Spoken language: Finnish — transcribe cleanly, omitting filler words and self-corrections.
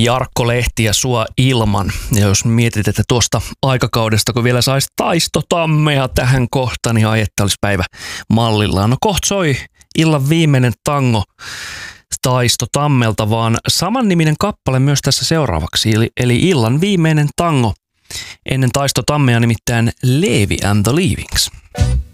Jarkko Lehti ja Sua ilman. Ja jos mietit, että tuosta aikakaudesta, kun vielä saisi Taisto Tammea tähän kohtaan, niin ai että olisi päivä mallillaan. No kohta soi illan viimeinen tango Taisto Tammelta, vaan samanniminen kappale myös tässä seuraavaksi. Eli illan viimeinen tango ennen Taisto Tammea, nimittäin Leevi and the Leavings.